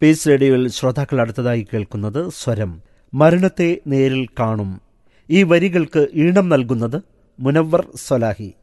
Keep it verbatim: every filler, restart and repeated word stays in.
Piece റേഡിയോയിൽ ശ്രോതാക്കൾ അടുത്തതായി കേൾക്കുന്നത് സ്വരം. മരണത്തെ നേരിൽ കാണും. ഈ വരികൾക്ക് ഈണം നൽകുന്നത് മുനവ്വർ സ്വലാഹി.